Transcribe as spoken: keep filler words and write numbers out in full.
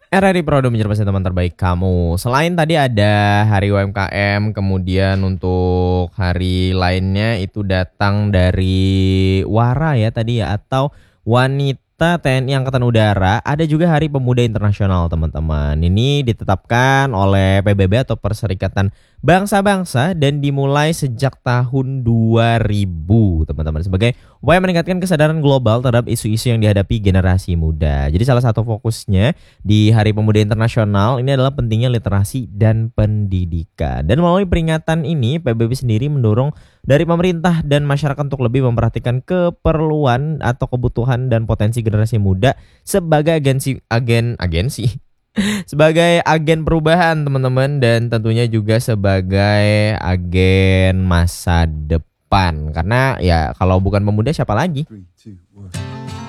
R R I Prado menjadi teman terbaik kamu. Selain tadi ada Hari U M K M, kemudian untuk hari lainnya itu datang dari WARA ya tadi ya, atau Wanita T N I Angkatan Udara. Ada juga Hari Pemuda Internasional teman-teman. Ini ditetapkan oleh P B B atau Perserikatan Bangsa-Bangsa dan dimulai sejak tahun dua ribu teman-teman, sebagai upaya meningkatkan kesadaran global terhadap isu-isu yang dihadapi generasi muda. Jadi salah satu fokusnya di Hari Pemuda Internasional ini adalah pentingnya literasi dan pendidikan. Dan melalui peringatan ini P B B sendiri mendorong dari pemerintah dan masyarakat untuk lebih memperhatikan keperluan atau kebutuhan dan potensi generasi muda sebagai agensi agen agensi sebagai agen perubahan teman-teman, dan tentunya juga sebagai agen masa depan. Karena ya kalau bukan pemuda siapa lagi? Three, two, one.